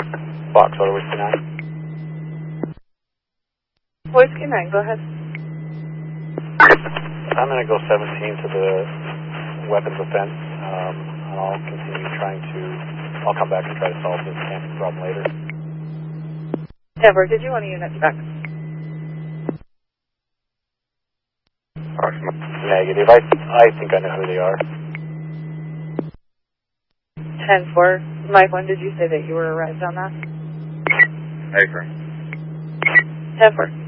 Foxtrot Whiskey 9. Whiskey 9, go ahead. I'm going to go 17 to the weapons offense, and I'll continue trying to, I'll come back and try to solve this camping problem later. Ever, did you want a unit back? Negative. I think I know who they are. 10-4. Mike, when did you say that you were arrived on that? I agree. 10-4.